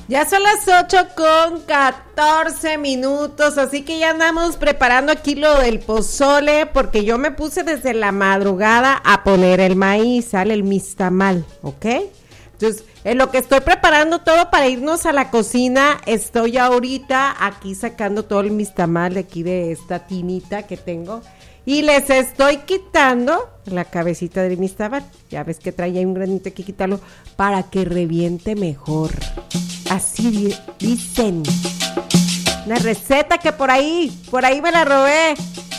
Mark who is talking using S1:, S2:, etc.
S1: Ya son las 8:14, así que ya andamos preparando aquí lo del pozole, porque yo me puse desde la madrugada a poner el maíz, sale el mistamal, ¿ok? Entonces, en lo que estoy preparando todo para irnos a la cocina, estoy ahorita aquí sacando todo el mistamal de aquí de esta tinita que tengo. Y les estoy quitando la cabecita del mistamal. Ya ves que trae ahí un granito, hay que quitarlo para que reviente mejor. Así dicen. Una receta que por ahí me la robé.